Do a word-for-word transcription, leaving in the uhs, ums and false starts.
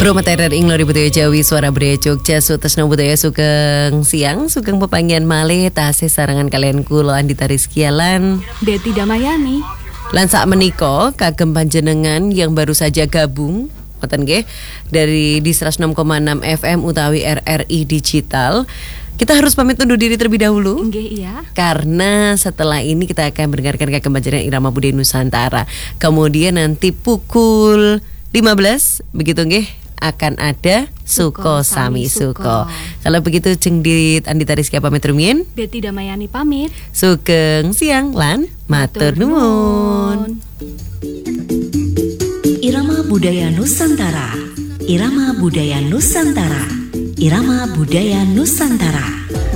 Rumah Terer Inglori Budaya Jawi Suara Budaya Jogja Sutasna Budaya Sugeng Siang Sugeng Pepangian Malih Tasih sarangan kalian kulo Andita Rizkialan Deti Damayani lan sak menika kagem panjenengan yang baru saja gabung ngoten nggih dari di seratus enam koma enam F M utawi R R I Digital. Kita harus pamit undur diri terlebih dahulu. Nggih, iya. Karena setelah ini kita akan mendengarkan kagem panjenengan Irama Budaya Nusantara. Kemudian nanti pukul lima belas begitu nggih akan ada Suko Sami Suko. Kalau begitu Cengdit Andita Rizkia pamit rumiyin. Deti Damayani pamit. Sugeng siang lan matur nuwun. Irama Budaya Nusantara. Irama Budaya Nusantara. Irama Budaya Nusantara.